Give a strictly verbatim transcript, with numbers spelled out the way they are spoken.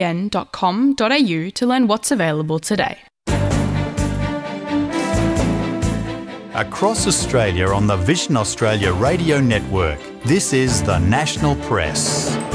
n dot com dot a u to learn what's available today. Across Australia on the Vision Australia radio network, this is the National Press.